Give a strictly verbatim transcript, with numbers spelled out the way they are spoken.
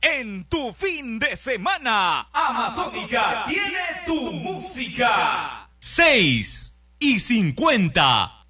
en tu fin de semana. Amazónica tiene tu música. seis y cincuenta.